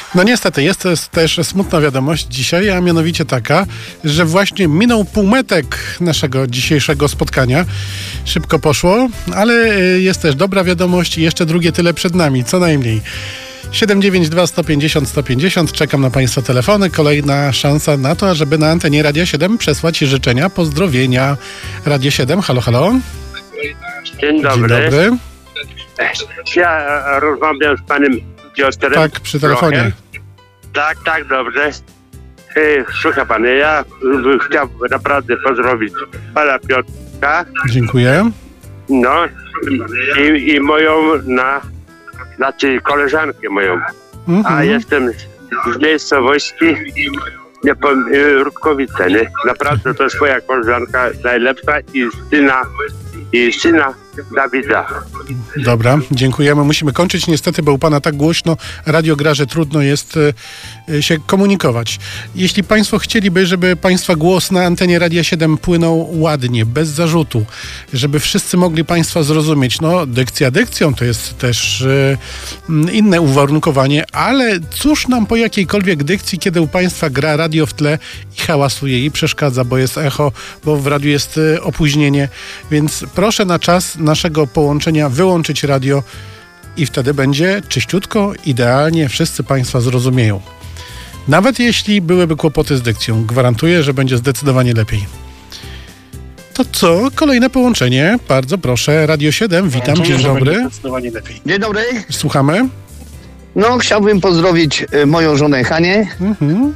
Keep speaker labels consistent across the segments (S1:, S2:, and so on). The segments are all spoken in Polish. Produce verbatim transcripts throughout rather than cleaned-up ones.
S1: No niestety, jest też smutna wiadomość dzisiaj, a mianowicie taka, że właśnie minął półmetek naszego dzisiejszego spotkania. Szybko poszło, ale jest też dobra wiadomość i jeszcze drugie tyle przed nami, co najmniej. siedem dziewięć dwa sto pięćdziesiąt sto pięćdziesiąt. Czekam na Państwa telefony. Kolejna szansa na to, żeby na antenie Radia siedem przesłać życzenia, pozdrowienia. Radio siedem, halo, halo.
S2: Dzień dobry.
S1: Dzień dobry.
S2: Ja rozmawiam z panem Piotrem.
S1: Tak, przy telefonie.
S2: Trochę. Tak, tak, dobrze. E, Słucha pan, ja bym chciał naprawdę pozdrowić pana Piotra.
S1: Dziękuję.
S2: No i, i moją na, znaczy koleżankę moją.
S1: Mhm.
S2: A jestem z miejscowości nie powiem, Rutkowice, nie? Naprawdę to jest moja koleżanka najlepsza i syna, i syna Dawida.
S1: Dobra, dziękujemy. Musimy kończyć niestety, bo u pana tak głośno radio gra, że trudno jest y, się komunikować. Jeśli państwo chcieliby, żeby państwa głos na antenie Radia siedem płynął ładnie, bez zarzutu, żeby wszyscy mogli państwa zrozumieć, no dykcja dykcją to jest też y, inne uwarunkowanie, ale cóż nam po jakiejkolwiek dykcji, kiedy u państwa gra radio w tle i hałasuje i przeszkadza, bo jest echo, bo w radiu jest y, opóźnienie, więc proszę na czas naszego połączenia wyłączyć radio i wtedy będzie czyściutko, idealnie, wszyscy państwa zrozumieją. Nawet jeśli byłyby kłopoty z dykcją, gwarantuję, że będzie zdecydowanie lepiej. To co? Kolejne połączenie. Bardzo proszę. Radio siedem, witam, dzień dobry.
S3: Dzień dobry.
S1: Słuchamy.
S3: No, chciałbym pozdrowić e, moją żonę Hanię,
S1: Mhm.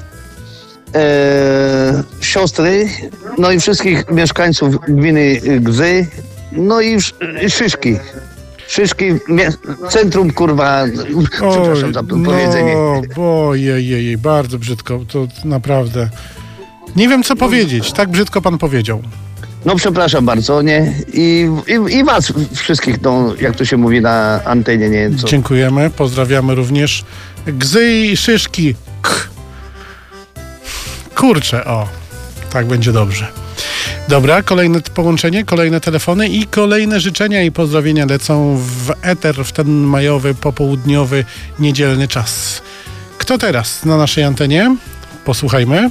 S3: e, siostry, no i wszystkich mieszkańców gminy Gzy, no i sz, Szyszki. Szyszki, mie- centrum, kurwa, przepraszam za to powiedzenie.
S1: No, ojej, jej, bardzo brzydko, to naprawdę. Nie wiem, co powiedzieć, tak brzydko pan powiedział.
S3: No przepraszam bardzo, nie? I, i, i was wszystkich, no, jak to się mówi na antenie, nie? Co?
S1: Dziękujemy, pozdrawiamy również Gzy i Szyszki. K. Kurczę, o, tak będzie dobrze. Dobra, kolejne t- połączenie, kolejne telefony i kolejne życzenia i pozdrowienia lecą w eter w ten majowy, popołudniowy, niedzielny czas. Kto teraz na naszej antenie? Posłuchajmy.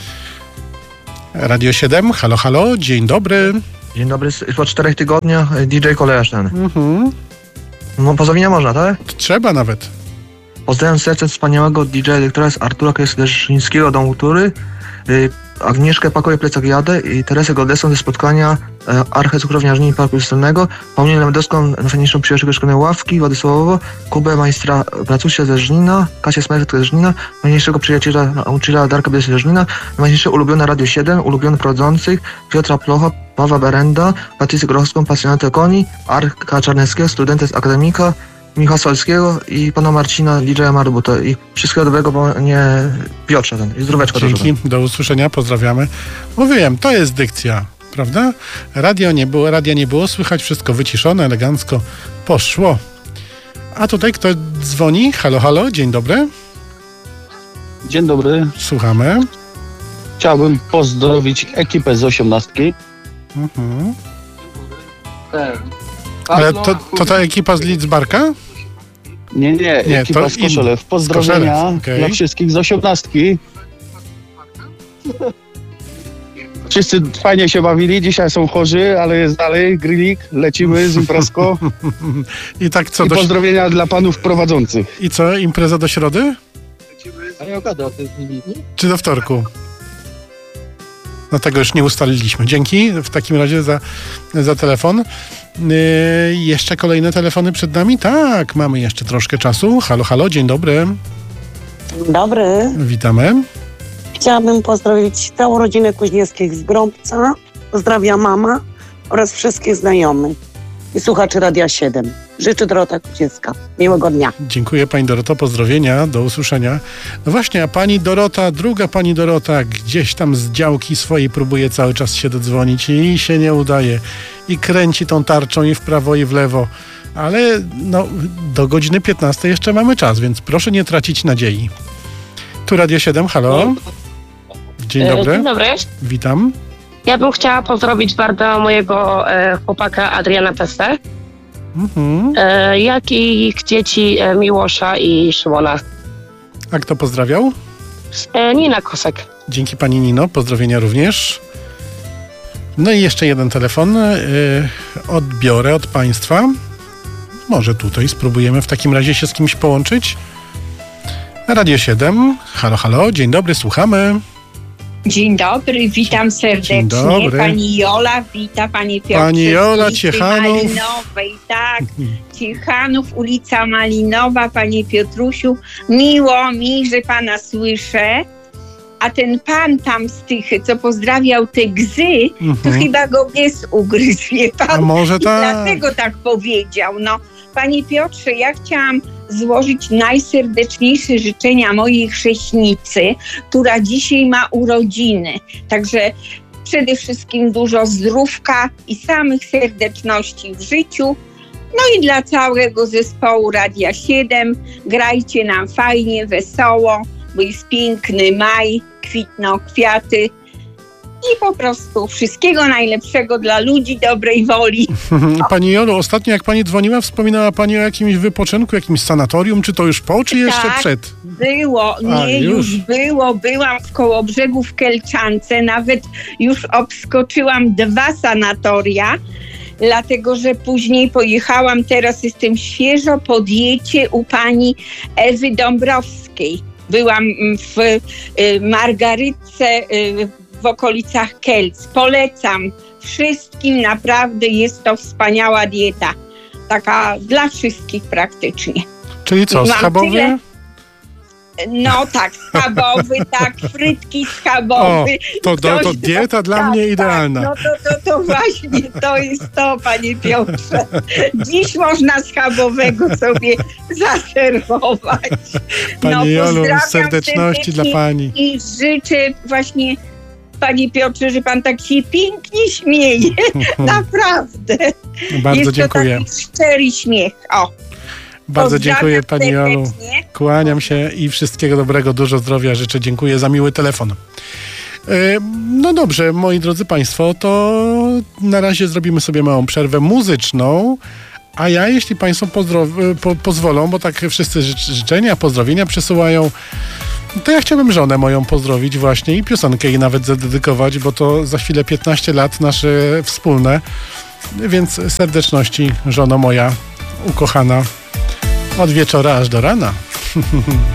S1: Radio siedem, halo, halo, dzień dobry.
S4: Dzień dobry, po czterech tygodniach D J Kolejarz ten.
S1: Mhm.
S4: No pozdrowienia można, tak?
S1: Trzeba nawet.
S4: Pozdrawiam serce wspaniałego D J elektora z Artura Kreszyńskiego Domu Kultury, y, Agnieszkę Pakoje Plecak Jadę i Teresę Godesą ze spotkania e, Arche Cukrownia Żnin Parku Industrialnego, Paulinę Lemedowską, mechaniczną przyjaciółkę szkolnej Ławki, Władysławowo, Kubę Majstra Pracusia ze Żnina, Kasię Smerek ze Żnina, najmniejszego przyjaciela nauczyciela Darka Biedy ze Żnina, najmniejsze ulubione Radio siedem, ulubione prowadzących Piotra Plocha, Pawła Berenda, Patrycję Grochowską, pasjonatę koni, Arka Czarneckiego, studentę z Akademika, Michała Solskiego i pana Marcina, D J Marbuta i wszystkiego dobrego, bo nie Piotrze ten. I zdróweczko dużo.
S1: Dzięki, do usłyszenia, pozdrawiamy. Mówiłem, to jest dykcja, prawda? Radio nie było, radia nie było, słychać wszystko wyciszone, elegancko poszło. A tutaj kto dzwoni? Halo, halo, dzień dobry.
S5: Dzień dobry.
S1: Słuchamy.
S5: Chciałbym pozdrowić ekipę z osiemnastki.
S1: Mhm. Ale to, to ta ekipa z Lidzbarka?
S5: Nie, nie,
S1: Nie,
S5: ekipa
S1: to
S5: z Koszelew.
S1: in-
S5: Pozdrowienia
S1: z Koszelew, okej.
S5: dla wszystkich z osiemnastki. Wszyscy fajnie się bawili, dzisiaj są chorzy, ale jest dalej, grillik, lecimy z imprezką.
S1: I tak co,
S5: I
S1: do,
S5: pozdrowienia dla panów prowadzących.
S1: i co, impreza do środy?
S5: A ja gadam o tym z nimi.
S1: Czy do wtorku? No tego już nie ustaliliśmy. Dzięki w takim razie za, za telefon. Yy, jeszcze kolejne telefony przed nami? Tak, mamy jeszcze troszkę czasu. Halo, halo, dzień dobry.
S6: Dzień dobry.
S1: Witamy.
S6: Chciałabym pozdrowić całą rodzinę Kuźniewskich z Grąbca. Pozdrawiam mama oraz wszystkich znajomych i słuchaczy Radia siedem. Życzę Dorota Kuźniewska. Miłego dnia.
S1: Dziękuję pani Doroto, pozdrowienia, do usłyszenia. No właśnie, a pani Dorota, druga pani Dorota gdzieś tam z działki swojej próbuje cały czas się dodzwonić i się nie udaje. I kręci tą tarczą i w prawo i w lewo. Ale no, do godziny piętnastej jeszcze mamy czas, więc proszę nie tracić nadziei. Tu Radio siedem, halo. Dzień dobry.
S7: Dzień dobry.
S1: Witam.
S7: Ja bym chciała pozdrowić bardzo mojego e, chłopaka Adriana Testę,
S1: Mhm.
S7: e, jak i ich dzieci e, Miłosza i Szymona.
S1: A kto pozdrawiał?
S7: E, Nina Kosek.
S1: Dzięki pani Nino, pozdrowienia również. No i jeszcze jeden telefon yy, odbiorę od państwa. Może tutaj spróbujemy w takim razie się z kimś połączyć. Radio siedem. Halo, halo, dzień dobry, słuchamy.
S8: Dzień dobry, witam serdecznie.
S1: Dzień dobry.
S8: Pani Jola, wita Pani Piotrze.
S1: Pani Jola,
S8: z ulicy
S1: Ciechanów.
S8: Malinowej, tak. Ciechanów, ulica Malinowa, Panie Piotrusiu. Miło mi, że Pana słyszę. A ten pan tam z tych, co pozdrawiał te gzy,
S1: Mhm.
S8: to chyba go pies ugryzł, wie pan?
S1: A może
S8: I
S1: tak.
S8: dlatego tak powiedział. No, Panie Piotrze, ja chciałam złożyć najserdeczniejsze życzenia mojej chrześnicy, która dzisiaj ma urodziny. Także przede wszystkim dużo zdrówka i samych serdeczności w życiu. No i dla całego zespołu Radia siedem grajcie nam fajnie, wesoło, bo jest piękny maj, kwitną kwiaty i po prostu wszystkiego najlepszego dla ludzi dobrej woli.
S1: Pani Jolu, ostatnio jak pani dzwoniła, wspominała pani o jakimś wypoczynku, jakimś sanatorium, czy to już po, czy jeszcze
S8: Tak.
S1: przed?
S8: Było, nie,
S1: A, już.
S8: już było, byłam w Kołobrzegu w Kelczance, nawet już obskoczyłam dwa sanatoria, dlatego że później pojechałam, teraz jestem świeżo po diecie u pani Ewy Dąbrowskiej. Byłam w y, Margarytce y, w okolicach Kielc. Polecam wszystkim, naprawdę jest to wspaniała dieta. Taka dla wszystkich praktycznie.
S1: Czyli co,
S8: Mam
S1: schabowy?
S8: tyle- No tak, schabowy, tak, frytki schabowe.
S1: O, to, to, to dieta dla mnie idealna.
S8: Tak, no to, to, to właśnie, to jest to, Panie Piotrze. Dziś można schabowego sobie zaserwować.
S1: Pani Jolu,
S8: pozdrawiam
S1: serdeczności dla
S8: serdecznie
S1: pani.
S8: I życzę właśnie, Panie Piotrze, że Pan tak się pięknie śmieje. Naprawdę.
S1: Bardzo
S8: jest
S1: dziękuję.
S8: to taki szczery śmiech. O.
S1: Bardzo
S8: Pozdrawiam
S1: dziękuję pani Jolu.
S8: serdecznie.
S1: Kłaniam się i wszystkiego dobrego, dużo zdrowia życzę. Dziękuję za miły telefon. E, No dobrze, moi drodzy państwo, to na razie zrobimy sobie małą przerwę muzyczną, a ja, jeśli państwo pozdrow- po, pozwolą, bo tak wszyscy życz- życzenia, pozdrowienia przesyłają, to ja chciałbym żonę moją pozdrowić właśnie i piosenkę jej nawet zadedykować, bo to za chwilę piętnaście lat nasze wspólne, więc serdeczności, żono moja ukochana, od wieczora aż do rana.